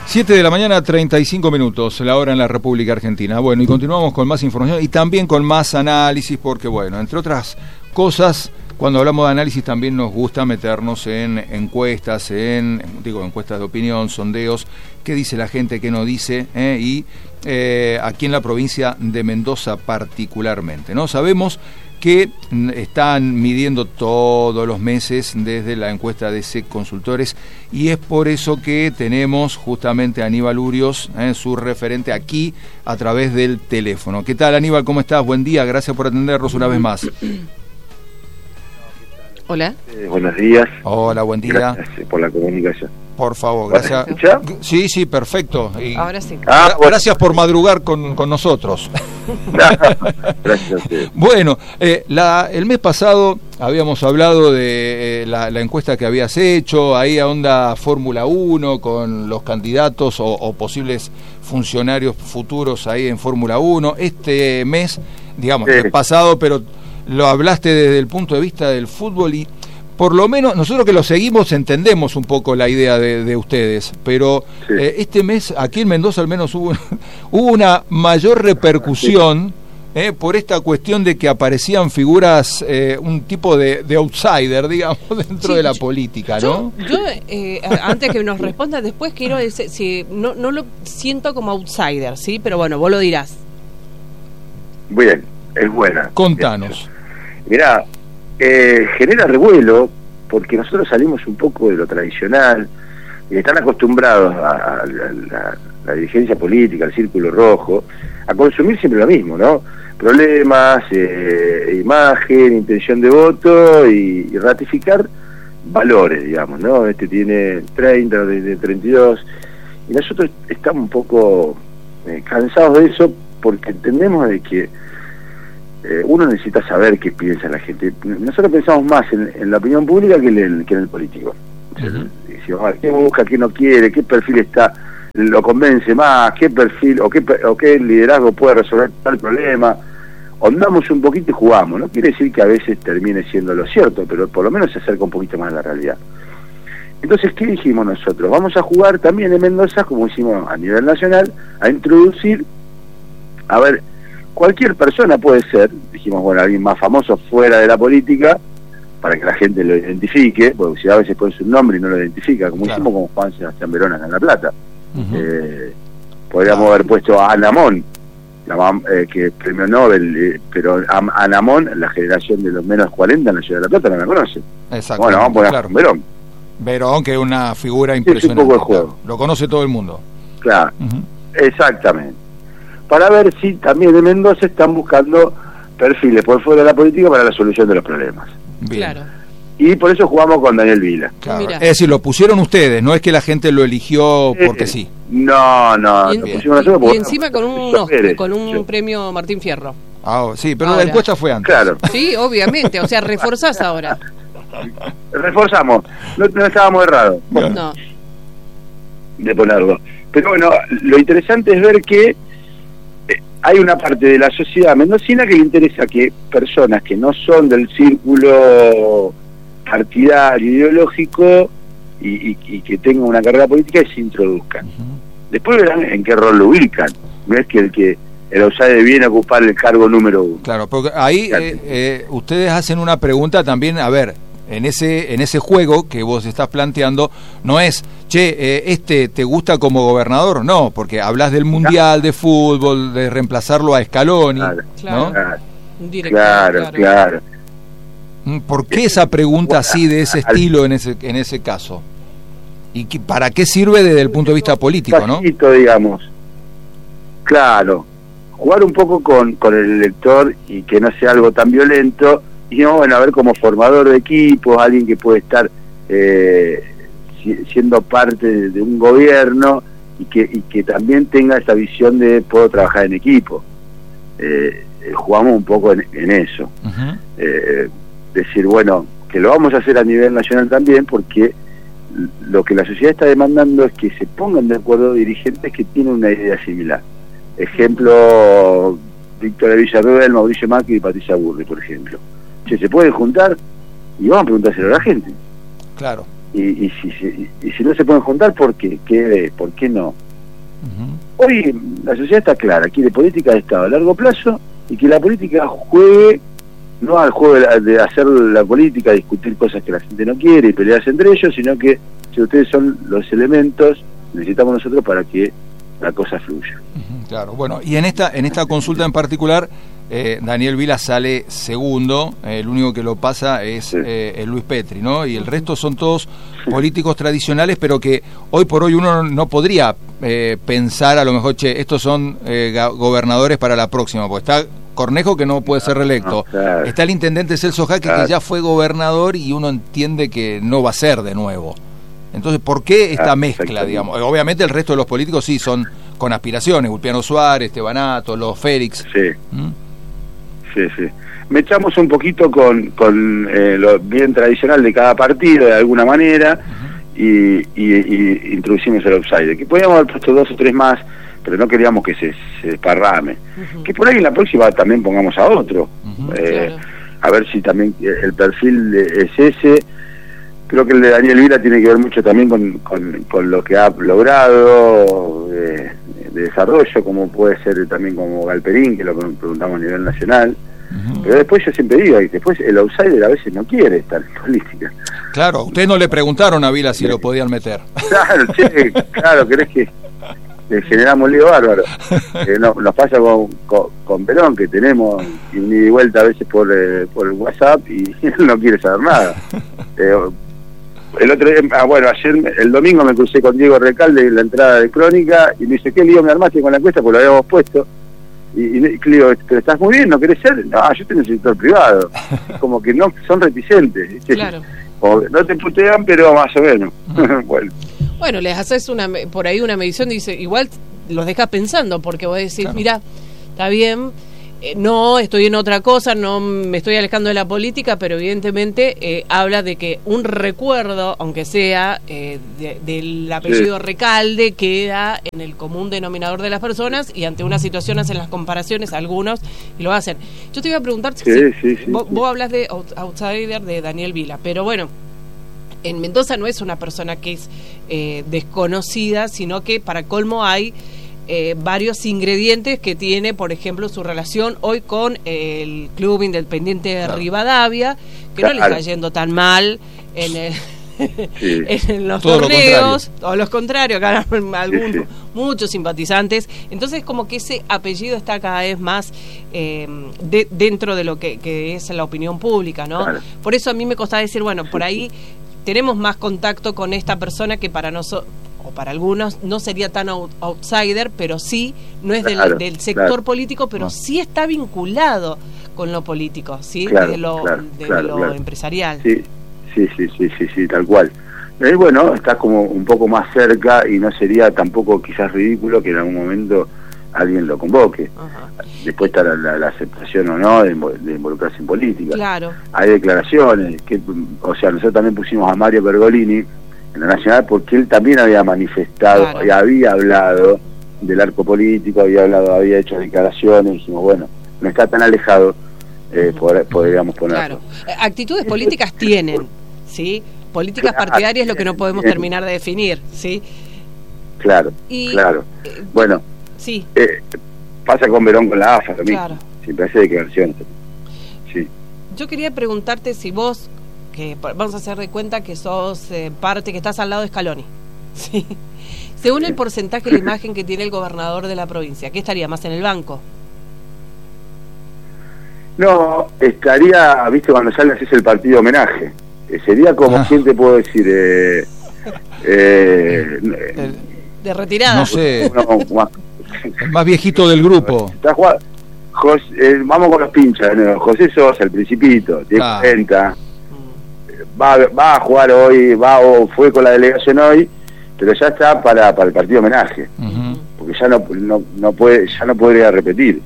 7 de la mañana, 35 minutos, la hora en la República Argentina. Bueno, y continuamos con más información y también con más análisis, porque bueno, entre otras cosas, cuando hablamos de análisis también nos gusta meternos en encuestas, encuestas de opinión, sondeos, qué dice la gente, qué no dice, y aquí en la provincia de Mendoza particularmente, ¿no? Sabemos que están midiendo todos los meses desde la encuesta de SEC Consultores, y es por eso que tenemos justamente a Aníbal Urios, su referente aquí a través del teléfono. ¿Qué tal, Aníbal? ¿Cómo estás? Buen día, gracias por atendernos una vez más. Hola. Buenos días. Hola, buen día. Gracias por la comunicación. Por favor, gracias. ¿Me escucha? Sí, perfecto. Y ahora sí. Gracias por madrugar con nosotros. Gracias. Bueno, el mes pasado habíamos hablado de la encuesta que habías hecho, ahí a onda Fórmula 1, con los candidatos o posibles funcionarios futuros ahí en Fórmula 1. Este mes, digamos, el pasado, pero lo hablaste desde el punto de vista del fútbol, y por lo menos nosotros que lo seguimos entendemos un poco la idea de ustedes, pero sí. Este mes aquí en Mendoza al menos hubo una mayor repercusión, por esta cuestión de que aparecían figuras, un tipo de outsider, digamos, dentro de la política, ¿no? Yo antes que nos respondas después, quiero decir, si no lo siento como outsider, ¿sí? Pero bueno, vos lo dirás. Bien, es buena. Contanos. Mirá, genera revuelo porque nosotros salimos un poco de lo tradicional y están acostumbrados a la dirigencia política, al círculo rojo, a consumir siempre lo mismo, ¿no? Problemas, imagen, intención de voto y ratificar valores, digamos, ¿no? Este tiene 30, de 32, y nosotros estamos un poco cansados de eso, porque entendemos de que uno necesita saber qué piensa la gente. Nosotros pensamos más en la opinión pública que en el político. Uh-huh. Decimos, ¿qué busca, qué no quiere, qué perfil lo convence más, qué perfil o qué liderazgo puede resolver tal problema? Ondamos un poquito y jugamos. No quiere decir que a veces termine siendo lo cierto, pero por lo menos se acerca un poquito más a la realidad. Entonces, ¿qué dijimos nosotros? Vamos a jugar también en Mendoza, como hicimos a nivel nacional, a introducir, a ver, cualquier persona puede ser, dijimos, bueno, alguien más famoso fuera de la política, para que la gente lo identifique, porque si a veces pone su nombre y no lo identifica, como hicimos con Juan Sebastián Verón acá en La Plata. Uh-huh. Podríamos haber puesto a Anamón, que premio Nobel, pero Anamón, la generación de los menos 40 en la ciudad de La Plata, no la conoce. Exacto. Bueno, vamos a poner a Verón. Verón, que es una figura impresionante. Es un poco de juego. Lo conoce todo el mundo. Claro, exactamente. Para ver si también en Mendoza están buscando perfiles por fuera de la política para la solución de los problemas. Bien. Claro. Y por eso jugamos con Daniel Vila. Claro. Es decir, lo pusieron ustedes, no es que la gente lo eligió porque sí. No, lo pusimos nosotros. Y encima con un premio Martín Fierro. Sí, pero la encuesta fue antes. Claro. Sí, obviamente, o sea, reforzás ahora. Reforzamos, no estábamos errados. No. De ponerlo. Pero bueno, lo interesante es ver que hay una parte de la sociedad mendocina que le interesa que personas que no son del círculo partidario, ideológico y que tengan una carrera política se introduzcan. Uh-huh. Después verán en qué rol lo ubican. No es que el outsider viene a ocupar el cargo número 1. Claro, porque ahí ustedes hacen una pregunta también, a ver, en ese juego que vos estás planteando, no es, ¿te gusta como gobernador? No, porque hablas del Mundial de Fútbol, de reemplazarlo a Scaloni, ¿no? Claro. ¿Por qué esa pregunta así, de ese estilo, en ese caso? ¿Y para qué sirve desde el punto de vista político, no? Digamos. Claro. Jugar un poco con el elector y que no sea algo tan violento. Y bueno, a ver, como formador de equipos, alguien que puede estar siendo parte de un gobierno y que también tenga esa visión de puedo trabajar en equipo. Jugamos un poco en eso. Uh-huh. Decir, bueno, que lo vamos a hacer a nivel nacional también, porque lo que la sociedad está demandando es que se pongan de acuerdo dirigentes que tienen una idea similar. Ejemplo, Víctor Villarruel, Mauricio Macri y Patricia Burri, por ejemplo. Se pueden juntar y vamos a preguntárselo a la gente. Claro. y si no se pueden juntar, ¿por qué? ¿Por qué no? Hoy la sociedad está clara, quiere política de Estado a largo plazo y que la política juegue, no al juego de hacer la política, discutir cosas que la gente no quiere y pelearse entre ellos, sino que si ustedes son los elementos, necesitamos nosotros para que la cosa fluya. Claro, bueno, y en esta consulta en particular, Daniel Vila sale segundo, el único que lo pasa es el Luis Petri, ¿no? Y el resto son todos políticos tradicionales, pero que hoy por hoy uno no podría pensar a lo mejor, estos son gobernadores para la próxima, porque está Cornejo, que no puede ser reelecto, claro. Está el intendente Celso Jaque, que ya fue gobernador y uno entiende que no va a ser de nuevo. Entonces, ¿por qué esta mezcla, digamos? Obviamente el resto de los políticos sí son con aspiraciones, Ulpiano Suárez, Tebanato, los Félix. Sí. Sí. Me echamos un poquito con lo bien tradicional de cada partido, de alguna manera, y introducimos el outsider, que podíamos haber puesto 2 o 3 más, pero no queríamos que se desparrame. Que por ahí en la próxima también pongamos a otro. Claro. A ver si también el perfil es ese. Creo que el de Daniel Vila tiene que ver mucho también con lo que ha logrado de desarrollo, como puede ser también como Galperín, que lo preguntamos a nivel nacional. Pero después yo siempre digo, y después el outsider a veces no quiere estar en política. Claro, ustedes no le preguntaron a Vila si lo podían meter. Claro, claro, querés que le generamos lío bárbaro. Nos pasa con Perón, que tenemos un ida y vuelta a veces por el WhatsApp y él no quiere saber nada. El otro día, ayer, el domingo me crucé con Diego Recalde en la entrada de Crónica y me dice, ¿qué lío me armaste con la encuesta? Porque lo habíamos puesto. Y le digo, ¿pero estás muy bien? ¿No querés ser? No, yo estoy en el sector privado. Como que no, son reticentes, ¿viste? Claro. No te putean, pero más o menos. Bueno, les haces por ahí una medición, dice, igual los dejas pensando, porque vos decís, claro. Mira, está bien, no, estoy en otra cosa, no me estoy alejando de la política, pero evidentemente habla de que un recuerdo, aunque sea del apellido Recalde, queda en el común denominador de las personas, y ante una situación hacen las comparaciones algunos y lo hacen. Yo te iba a preguntar, vos hablas de outsider de Daniel Vila, pero bueno, en Mendoza no es una persona que es desconocida, sino que para colmo hay varios ingredientes que tiene, por ejemplo, su relación hoy con el Club Independiente de Rivadavia, que no le está yendo tan mal en los todo torneos, o los contrarios, acá muchos simpatizantes. Entonces, como que ese apellido está cada vez más dentro de lo que es la opinión pública, ¿no? Claro. Por eso a mí me costaba decir, bueno, por ahí tenemos más contacto con esta persona que para nosotros, o para algunos, no sería tan outsider, pero sí, no es del sector político, pero sí está vinculado con lo político, ¿sí? De lo empresarial. Sí, tal cual. Bueno, está como un poco más cerca y no sería tampoco quizás ridículo que en algún momento alguien lo convoque. Después está la aceptación o no de involucrarse en política. Claro. Hay declaraciones, nosotros también pusimos a Mario Pergolini en la Nacional porque él también había manifestado y había hablado del arco político, había hecho declaraciones, y dijimos, bueno, no está tan alejado, podríamos ponerlo. Claro. Actitudes políticas tienen, ¿sí? Políticas partidarias es lo que no podemos terminar de definir, ¿sí? Claro. Bueno, sí. Pasa con Verón con la AFA también. Claro. Siempre hace declaraciones. Sí. Yo quería preguntarte si vos, que vamos a hacer de cuenta que sos parte, que estás al lado de Scaloni, ¿sí? Según el porcentaje de la imagen que tiene el gobernador de la provincia, ¿qué estaría más en el banco? No, estaría, viste, cuando sale así es el partido homenaje. Sería como, ¿quién te puedo decir? De retirada. No sé. El más viejito del grupo. Vamos con los pinchas, ¿no? José Sosa, el Principito, 10-40. Va a jugar hoy, fue con la delegación hoy, pero ya está para el partido homenaje. Porque ya no podría repetir.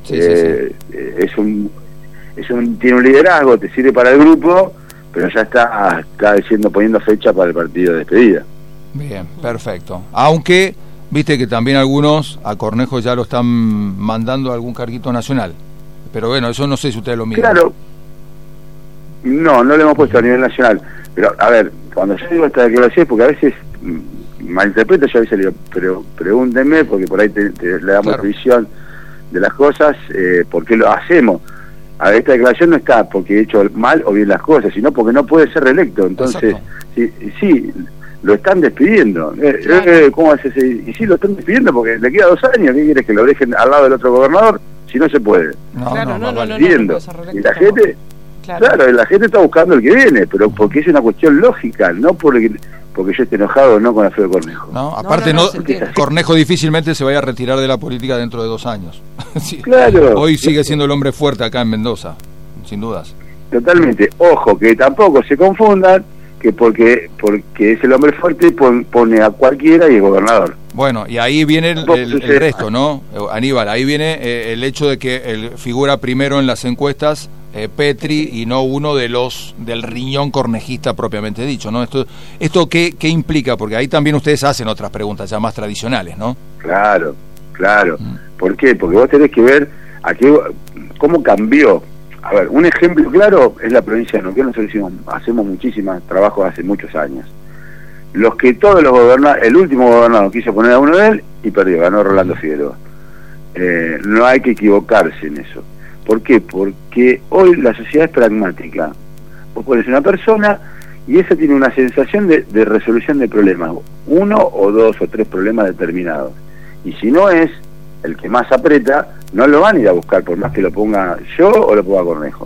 Tiene un liderazgo, te sirve para el grupo, pero ya está poniendo fecha para el partido de despedida. Bien, perfecto. Aunque viste que también algunos a Cornejo ya lo están mandando a algún carguito nacional, pero bueno, eso no sé si ustedes lo miran. Claro, no le hemos puesto a nivel nacional, pero a ver, cuando yo digo esta declaración, porque a veces malinterpreto, yo a veces le digo, pero pregúntenme, porque por ahí le damos visión de las cosas, ¿por qué lo hacemos? A ver, esta declaración no está porque he hecho mal o bien las cosas, sino porque no puede ser reelecto. Entonces, sí, lo están despidiendo. ¿Cómo hace ese? Y sí, lo están despidiendo porque le queda 2 años. ¿Qué quieres, que lo dejen al lado del otro gobernador? Si no se puede. No, y la gente, claro, la gente está buscando el que viene, pero porque es una cuestión lógica, no porque yo esté enojado o no con Alfredo Cornejo. No, aparte Cornejo difícilmente se vaya a retirar de la política dentro de 2 años. Sí. Claro. Hoy sigue siendo el hombre fuerte acá en Mendoza, sin dudas. Totalmente. Ojo, que tampoco se confundan que porque es el hombre fuerte pone a cualquiera y es gobernador. Bueno, y ahí viene el resto, ¿no? Aníbal, ahí viene el hecho de que figura primero en las encuestas Petri y no uno de los del riñón cornejista propiamente dicho, ¿no? Esto ¿qué implica? Porque ahí también ustedes hacen otras preguntas ya más tradicionales, ¿no? Claro. ¿Por qué? Porque vos tenés que ver cómo cambió. A ver, un ejemplo claro es la provincia de Neuquén. Nosotros hacemos muchísimos trabajos hace muchos años. El último gobernador quiso poner a uno de él y perdió, ganó Rolando Figueroa. No hay que equivocarse en eso. ¿Por qué? Porque hoy la sociedad es pragmática. Vos pones una persona y esa tiene una sensación de resolución de problemas, 1 o 2 o 3 problemas determinados. Y si no es el que más aprieta, no lo van a ir a buscar por más que lo ponga yo o lo ponga Cornejo.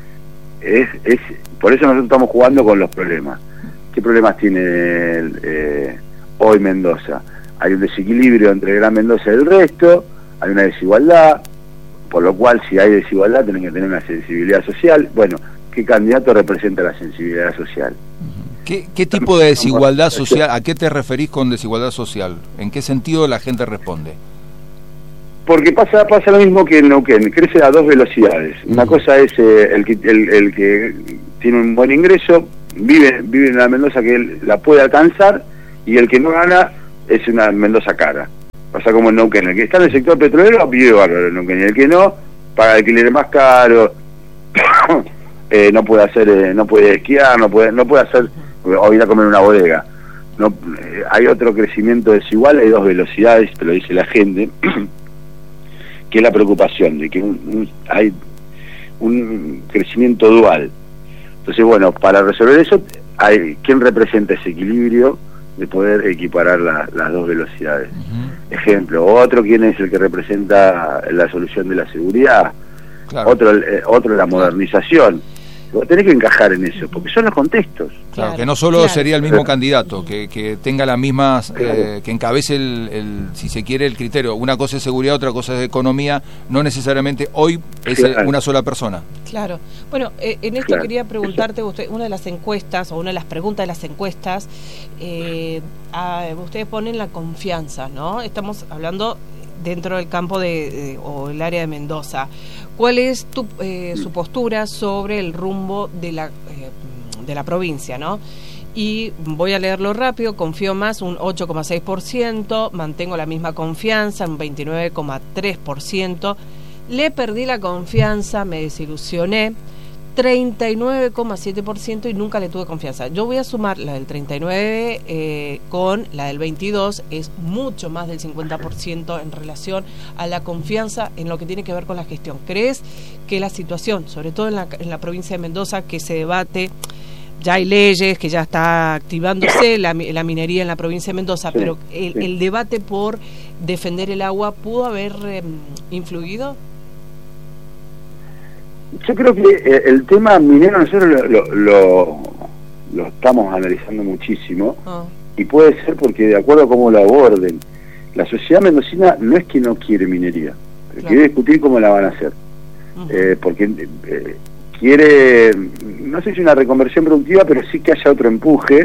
Por eso nosotros estamos jugando con los problemas. ¿Qué problemas tiene hoy Mendoza? Hay un desequilibrio entre Gran Mendoza y el resto, hay una desigualdad, por lo cual si hay desigualdad tienen que tener una sensibilidad social. Bueno, ¿qué candidato representa la sensibilidad social? ¿Qué tipo de desigualdad social? ¿A qué te referís con desigualdad social? ¿En qué sentido la gente responde? Porque pasa lo mismo que en Neuquén, crece a 2 velocidades. Una cosa es el que tiene un buen ingreso, vive en una Mendoza que él la puede alcanzar, y el que no gana es una Mendoza cara. Pasa como en Neuquén, el que está en el sector petrolero vive bárbaro en Neuquén, y el que no, paga alquileres más caros, no puede esquiar, no puede hacer, o ir a comer en una bodega. Hay otro crecimiento desigual, hay 2 velocidades, te lo dice la gente, que es la preocupación de que hay un crecimiento dual. Entonces, bueno, para resolver eso, ¿quién representa ese equilibrio de poder equiparar las 2 velocidades? Ejemplo, otro, ¿quién es el que representa la solución de la seguridad? Claro. Otro la modernización. Vos tenés que encajar en eso, porque son los contextos. Claro, que no solo sería el mismo candidato, que tenga las mismas, que encabece si se quiere, el criterio. Una cosa es seguridad, otra cosa es economía, no necesariamente hoy es una sola persona. Claro. Bueno, en esto quería preguntarte, usted, una de las encuestas, o una de las preguntas de las encuestas, ustedes ponen la confianza, ¿no? Estamos hablando dentro del campo o el área de Mendoza. ¿Cuál es su postura sobre el rumbo de la provincia, ¿no? Y voy a leerlo rápido. Confío más, un 8,6%, mantengo la misma confianza, un 29,3%, le perdí la confianza, me desilusioné, 39,7%, y nunca le tuve confianza. Yo voy a sumar la del 39 con la del 22, es mucho más del 50% en relación a la confianza en lo que tiene que ver con la gestión. ¿Crees que la situación, sobre todo en la provincia de Mendoza, que se debate, ya hay leyes, que ya está activándose la minería en la provincia de Mendoza, pero el debate por defender el agua pudo haber influido? Yo creo que el tema minero nosotros lo estamos analizando muchísimo, y puede ser porque de acuerdo a cómo lo aborden, la sociedad mendocina no es que no quiere minería, quiere discutir cómo la van a hacer, porque quiere, no sé si una reconversión productiva, pero sí que haya otro empuje.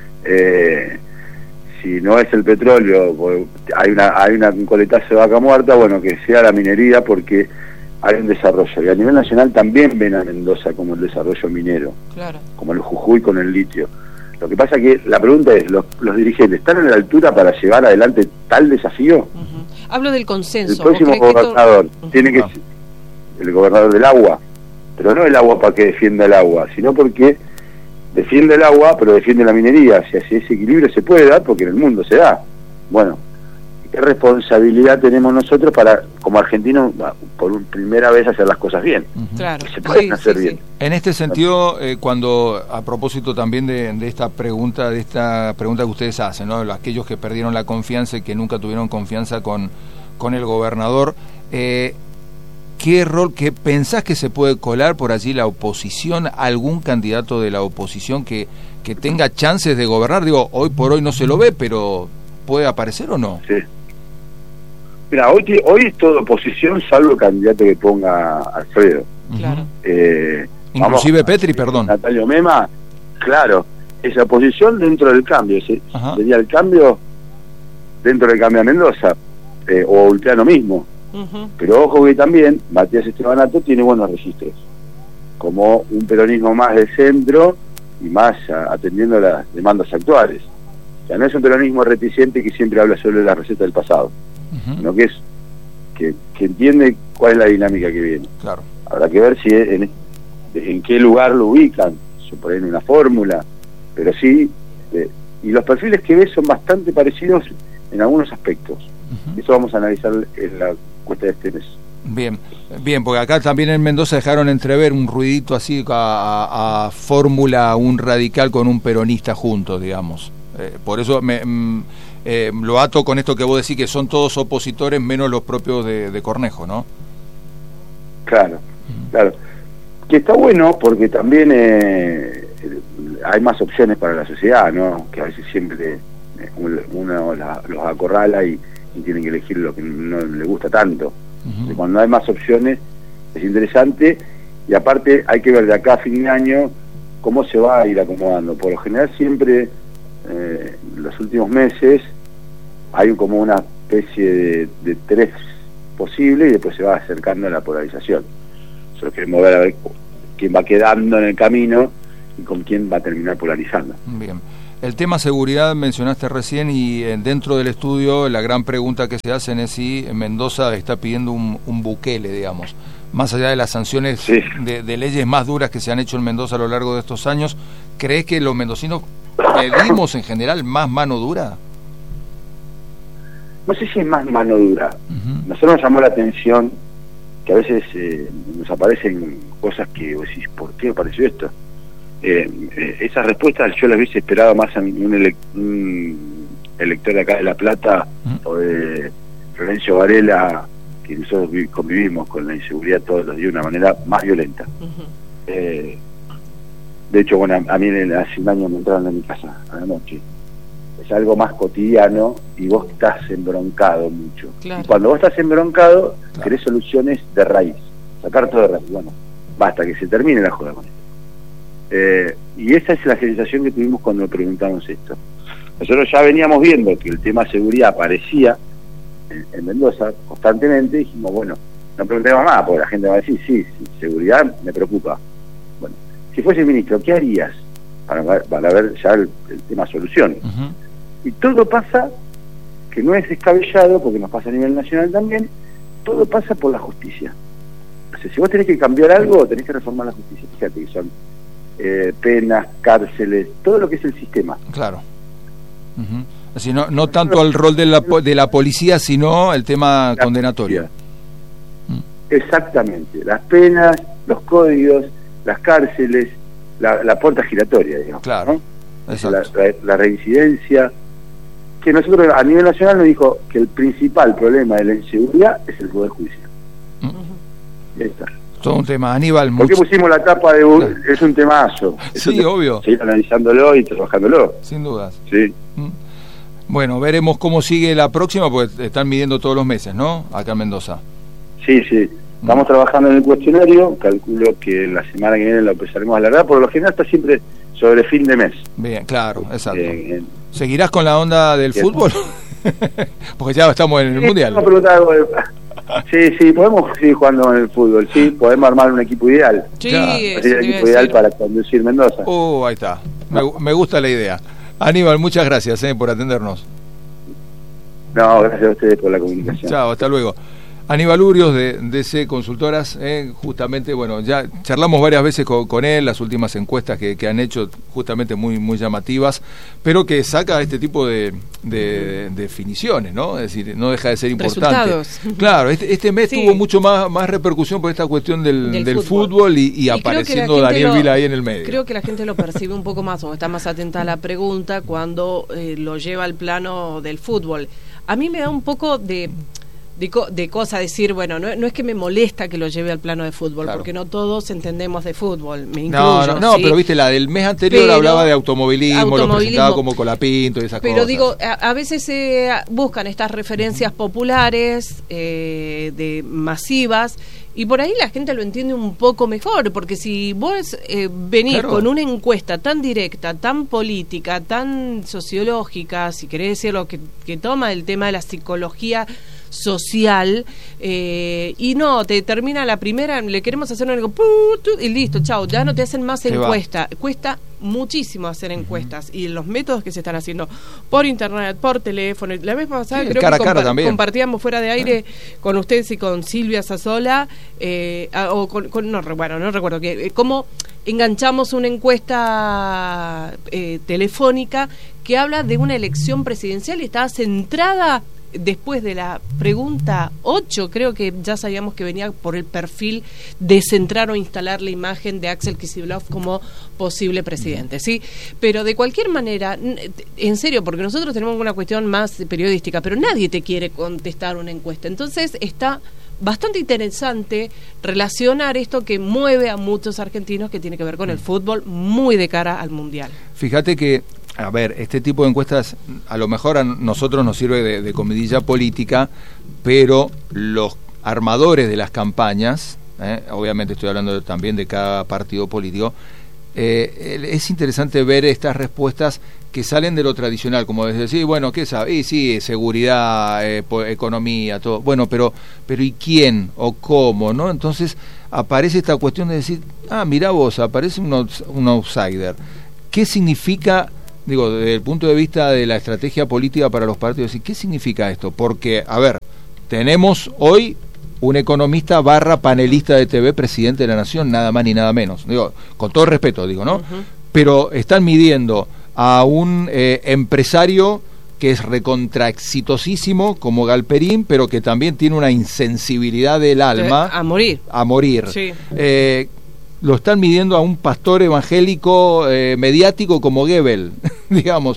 Si no es el petróleo, hay un coletazo de vaca muerta, bueno, que sea la minería, porque hay un desarrollo, y a nivel nacional también ven a Mendoza como el desarrollo minero, como el Jujuy con el litio. Lo que pasa que la pregunta es, ¿los dirigentes están a la altura para llevar adelante tal desafío? Hablo del consenso. El próximo gobernador tiene que ser el gobernador del agua, pero no el agua para que defienda el agua, sino porque defiende el agua, pero defiende la minería. Si ese equilibrio se puede dar, porque en el mundo se da. Bueno, ¿qué responsabilidad tenemos nosotros para, como argentinos, por primera vez hacer las cosas bien? Claro. Se pueden hacer bien. En este sentido, cuando, a propósito también de esta pregunta que ustedes hacen, ¿no? Aquellos que perdieron la confianza y que nunca tuvieron confianza con el gobernador, ¿qué rol, qué pensás que se puede colar por allí la oposición, algún candidato de la oposición que tenga chances de gobernar? Digo, hoy por hoy no se lo ve, pero ¿puede aparecer o no? Sí. Mira, hoy es todo oposición, salvo el candidato que ponga Alfredo. Claro. Inclusive Petri, perdón. Natalio Mema, claro, esa oposición dentro del cambio, sería el cambio dentro del cambio a Mendoza, o Ulpiano mismo. Pero ojo que también Matías Estebanato tiene buenos registros, como un peronismo más de centro y más atendiendo las demandas actuales. O sea, no es un peronismo reticente que siempre habla solo de la receta del pasado, sino que es que entiende cuál es la dinámica que viene. Claro. Habrá que ver si en qué lugar lo ubican, suponen una fórmula, pero sí, y los perfiles que ves son bastante parecidos en algunos aspectos. Eso vamos a analizar en la cuesta de este mes. Bien, porque acá también en Mendoza dejaron entrever un ruidito así a fórmula, un radical con un peronista juntos, digamos. Por eso lo ato con esto que vos decís, que son todos opositores menos los propios de Cornejo, ¿no? Claro. Que está bueno porque también hay más opciones para la sociedad, ¿no? Que a veces siempre uno los acorrala y tienen que elegir lo que no le gusta tanto. Cuando hay más opciones es interesante, y aparte hay que ver de acá a fin de año cómo se va a ir acomodando. Por lo general siempre los últimos meses hay como una especie de tres posibles y después se va acercando a la polarización. Solo queremos ver a ver quién va quedando en el camino y con quién va a terminar polarizando. Bien. El tema seguridad mencionaste recién, y dentro del estudio la gran pregunta que se hacen es si Mendoza está pidiendo un Bukele, digamos. Más allá de las sanciones de leyes más duras que se han hecho en Mendoza a lo largo de estos años, ¿crees que los mendocinos pedimos en general más mano dura? No sé si es más mano dura. Nosotros nos llamó la atención que a veces nos aparecen cosas que vos decís, ¿por qué apareció esto? Esas respuestas yo las hubiese esperado más en un elector de acá de La Plata, o de Florencio Varela, que nosotros convivimos con la inseguridad todos los días de una manera más violenta. De hecho, bueno, a mí hace un año me entraron en mi casa a la noche. Es algo más cotidiano y vos estás embroncado mucho. Claro. Y cuando vos estás embroncado, querés soluciones de raíz, sacar todo de raíz. Bueno, basta que se termine la joda con esto. Y esa es la sensación que tuvimos cuando preguntamos esto. Nosotros ya veníamos viendo que el tema seguridad aparecía en Mendoza constantemente, y dijimos, bueno, no preguntemos más, porque la gente va a decir, sí, seguridad me preocupa. Bueno, si fuese ministro, ¿qué harías para ver ya el tema solución? Y todo pasa, que no es descabellado, porque nos pasa a nivel nacional también, todo pasa por la justicia. O sea, si vos tenés que cambiar algo, tenés que reformar la justicia. Fíjate que son penas, cárceles, todo lo que es el sistema. Claro. Así no tanto el rol de la policía, sino el tema condenatorio. Exactamente, las penas, los códigos, las cárceles, la puerta giratoria, digamos. Claro. ¿No? La reincidencia, que nosotros a nivel nacional nos dijo que el principal problema de la inseguridad es el Poder Judicial. Está. Todo un tema, Aníbal. ¿Por qué pusimos la tapa de es un temazo? Sí, obvio. Seguir analizándolo y trabajándolo. Sin dudas. Sí. Bueno, veremos cómo sigue la próxima, porque están midiendo todos los meses, ¿no? Acá en Mendoza. Sí. Estamos trabajando en el cuestionario, calculo que la semana que viene lo empezaremos a alargar, por lo general está siempre sobre fin de mes. Bien, claro, exacto. ¿Seguirás con la onda del fútbol? Porque ya estamos en el Mundial. Sí, podemos seguir jugando en el fútbol, sí, podemos armar un equipo ideal. Sí, el equipo ideal para conducir Mendoza. Ahí está, me gusta la idea. Aníbal, muchas gracias por atendernos. No, gracias a ustedes por la comunicación. Chao, hasta luego. Aníbal Urios de DC Consultoras, justamente, bueno, ya charlamos varias veces con él, las últimas encuestas que han hecho justamente muy llamativas, pero que saca este tipo de definiciones, ¿no? Es decir, no deja de ser importante. Resultados. Claro, este mes tuvo mucho más repercusión por esta cuestión del fútbol y apareciendo Daniel Vila ahí en el medio. Creo que la gente lo percibe un poco más, o está más atenta a la pregunta cuando lo lleva al plano del fútbol. A mí me da un poco de cosa decir, bueno, no es que me molesta que lo lleve al plano de fútbol, claro, porque no todos entendemos de fútbol, me incluyo. No, ¿sí? Pero viste, la del mes anterior hablaba de automovilismo, lo presentaba como Colapinto y esas cosas. Pero digo, a veces se buscan estas referencias populares, masivas, y por ahí la gente lo entiende un poco mejor, porque si vos venís, claro, con una encuesta tan directa, tan política, tan sociológica, si querés decirlo, que toma el tema de la psicología social, y no, te termina la primera, le queremos hacer algo y listo, chao, ya no te hacen más encuesta. Cuesta muchísimo hacer encuestas, y los métodos que se están haciendo por internet, por teléfono. La vez pasada creo que compartíamos fuera de aire con ustedes y con Silvia Sassola, o no recuerdo cómo enganchamos una encuesta telefónica que habla de una elección presidencial y estaba centrada después de la pregunta 8, creo que ya sabíamos que venía por el perfil de centrar o instalar la imagen de Axel Kicillof como posible presidente, ¿sí? Pero de cualquier manera, en serio, porque nosotros tenemos una cuestión más periodística, pero nadie te quiere contestar una encuesta. Entonces está bastante interesante relacionar esto que mueve a muchos argentinos, que tiene que ver con el fútbol, muy de cara al Mundial. Fíjate que, a ver, este tipo de encuestas a lo mejor a nosotros nos sirve de comidilla política, pero los armadores de las campañas, obviamente estoy hablando también de cada partido político, es interesante ver estas respuestas que salen de lo tradicional, como decir, bueno, ¿qué sabe? Y sí, seguridad, economía, todo. Bueno, pero ¿y quién o cómo, no? Entonces aparece esta cuestión de decir, mirá vos, aparece un outsider. ¿Qué significa? Digo, desde el punto de vista de la estrategia política para los partidos, ¿qué significa esto? Porque, a ver, tenemos hoy un economista / panelista de TV, presidente de la Nación, nada más ni nada menos. Digo, con todo respeto, digo, ¿no? Uh-huh. Pero están midiendo a un empresario que es recontra exitosísimo como Galperín, pero que también tiene una insensibilidad del alma. A morir. Sí. Lo están midiendo a un pastor evangélico mediático como Goebbels, digamos.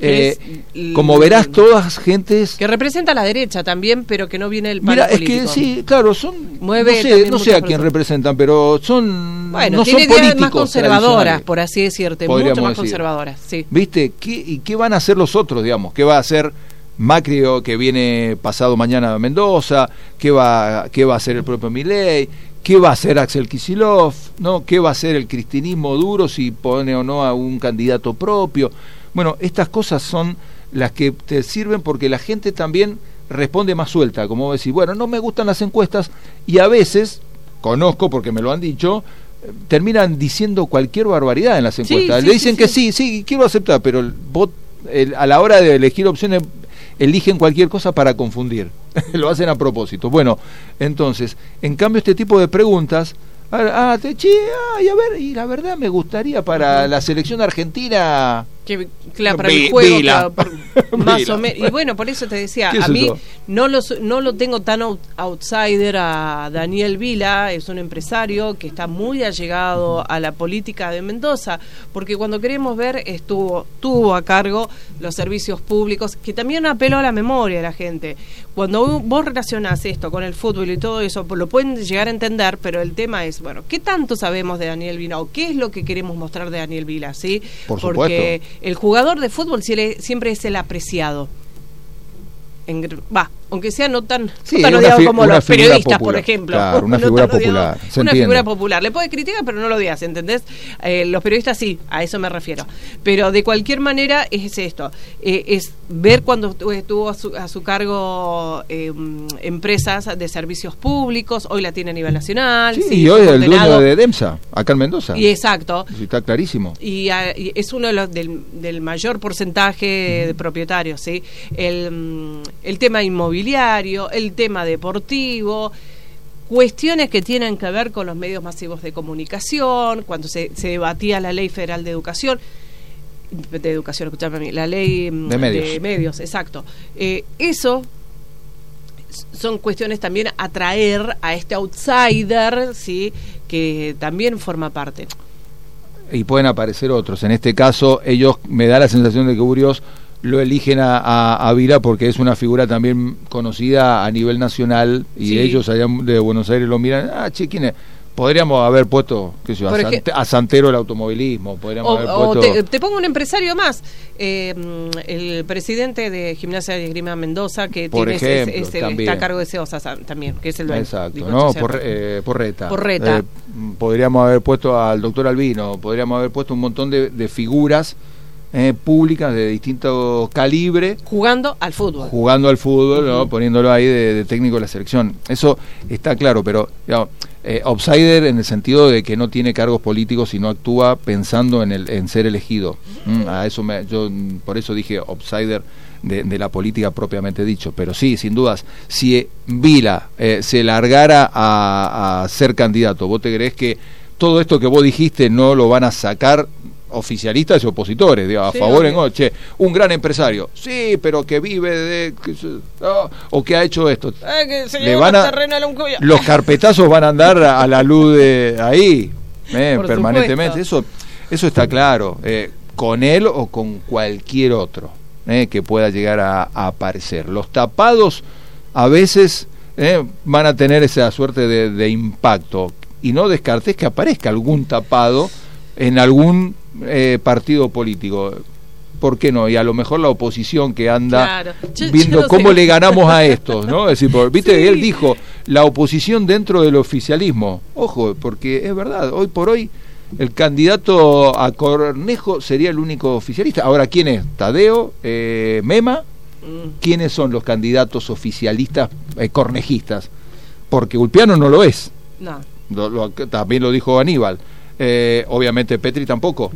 Como verás, todas gentes que representa a la derecha también, pero que no viene del palo político. Es que sí, claro, son no sé a quién representan, pero son no tiene son políticos más conservadoras, por así decirte, mucho más conservadoras, sí. ¿Viste? ¿Y qué van a hacer los otros, digamos? ¿Qué va a hacer Macri, que viene pasado mañana a Mendoza? ¿Qué va a hacer el propio Milei? ¿Qué va a hacer Axel Kicillof? ¿No? ¿Qué va a hacer el cristinismo duro si pone o no a un candidato propio? Bueno, estas cosas son las que te sirven porque la gente también responde más suelta, como decir, bueno, no me gustan las encuestas, y a veces, conozco porque me lo han dicho, terminan diciendo cualquier barbaridad en las encuestas. Le dicen que sí, quiero aceptar, pero a la hora de elegir opciones eligen cualquier cosa para confundir. Lo hacen a propósito. Bueno, entonces, en cambio este tipo de preguntas, y a ver, y la verdad me gustaría para la selección argentina claro, para el juego, claro, más o menos. Y bueno, por eso te decía, a mí no lo tengo tan outsider a Daniel Vila, es un empresario que está muy allegado a la política de Mendoza, porque cuando queremos ver, tuvo a cargo los servicios públicos, que también apeló a la memoria de la gente. Cuando vos relacionás esto con el fútbol y todo eso, lo pueden llegar a entender, pero el tema es, bueno, ¿qué tanto sabemos de Daniel Vila? ¿O qué es lo que queremos mostrar de Daniel Vila? ¿Sí? Por supuesto. Porque el jugador de fútbol siempre es el apreciado. Aunque sea no tan odiado como los periodistas, popular, por ejemplo. Claro, una figura popular. Una figura popular. Le puedes criticar, pero no lo odias, ¿entendés? Los periodistas sí, a eso me refiero. Pero de cualquier manera es esto. Es ver cuando estuvo a su cargo empresas de servicios públicos, hoy la tiene a nivel nacional. Sí, y hoy es el dueño de Demsa, acá en Mendoza. Y exacto. Sí, está clarísimo. Y es uno de los del mayor porcentaje de propietarios, ¿sí? El tema inmobiliario inmobiliario, el tema deportivo, cuestiones que tienen que ver con los medios masivos de comunicación, cuando se debatía la Ley Federal de Educación, escuchame a mí, la Ley de medios, exacto. Eso son cuestiones también a traer a este outsider, ¿sí?, que también forma parte. Y pueden aparecer otros. En este caso, ellos, me da la sensación de que Urios lo eligen a Vila porque es una figura también conocida a nivel nacional, y sí, ellos allá de Buenos Aires lo miran, che, ¿quién es? Podríamos haber puesto, qué sé yo, a Santero el automovilismo, podríamos haber puesto... te pongo un empresario más, el presidente de Gimnasia de Esgrima Mendoza, que por tiene ejemplo, está a cargo de SEOSA también, que es el dueño. Exacto, ¿no? Porreta. Podríamos haber puesto al doctor Albino, podríamos haber puesto un montón de figuras públicas de distinto calibre, jugando al fútbol, ¿no? Poniéndolo ahí de técnico de la selección. Eso está claro, pero digamos, outsider en el sentido de que no tiene cargos políticos y no actúa pensando en ser elegido. A eso yo por eso dije outsider de la política propiamente dicho. Pero sí, sin dudas, si Vila se largara a ser candidato, ¿vos te creés que todo esto que vos dijiste no lo van a sacar oficialistas y opositores, digamos, a favor en che, un gran empresario, sí, pero que vive o que ha hecho esto, que se le van los carpetazos van a andar a la luz de ahí permanentemente. Eso está claro, con él o con cualquier otro que pueda llegar a aparecer. Los tapados a veces van a tener esa suerte de impacto, y no descartes que aparezca algún tapado en algún partido político. ¿Por qué no? Y a lo mejor la oposición que anda viendo cómo le ganamos a estos, ¿no? Es decir, viste, sí, él dijo, la oposición dentro del oficialismo. Ojo, porque es verdad, hoy por hoy el candidato a Cornejo sería el único oficialista. Ahora, ¿quién es? ¿Tadeo? ¿Mema? ¿Quiénes son los candidatos oficialistas cornejistas? Porque Ulpiano no lo es. No. También lo dijo Aníbal. Obviamente Petri tampoco.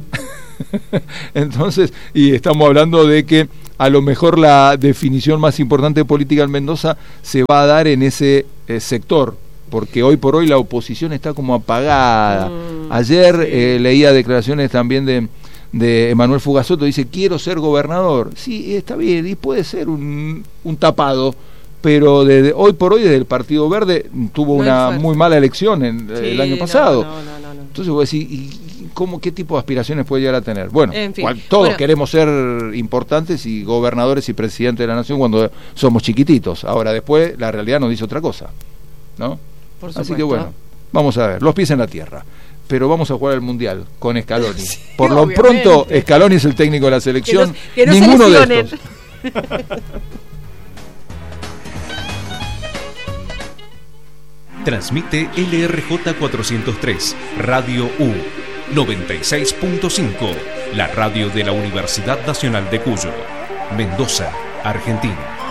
Entonces, y estamos hablando de que a lo mejor la definición más importante de política en Mendoza se va a dar en ese sector, porque hoy por hoy la oposición está como apagada. Ayer leía declaraciones también de Emanuel Fugazzotto, dice, quiero ser gobernador. Sí, está bien, y puede ser un tapado, pero desde hoy por hoy, desde el Partido Verde tuvo una muy mala elección el año pasado. No. Entonces vos decís, ¿y qué tipo de aspiraciones puede llegar a tener? Bueno, en fin, todos queremos ser importantes y gobernadores y presidentes de la nación cuando somos chiquititos. Ahora después la realidad nos dice otra cosa, ¿no? Por supuesto. Así que bueno, vamos a ver, los pies en la tierra. Pero vamos a jugar el Mundial con Scaloni. Sí, por lo pronto, Scaloni es el técnico de la selección. Que no ninguno de estos. Transmite LRJ 403, Radio U, 96.5, la radio de la Universidad Nacional de Cuyo, Mendoza, Argentina.